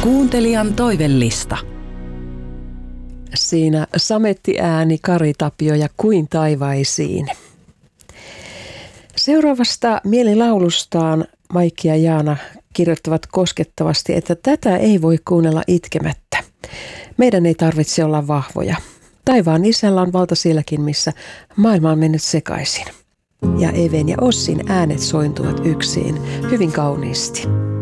Kuuntelijan toivellista. Siinä sametti ääni Kari Tapioja kuin taivaisiin. Seuraavasta mielilaulustaan Maikki ja Jaana kirjoittavat koskettavasti, että tätä ei voi kuunnella itkemättä. Meidän ei tarvitse olla vahvoja. Taivaan isällä on valta sielläkin, missä maailma on mennyt sekaisin. Ja Even ja Ossin äänet sointuvat yksin hyvin kauniisti.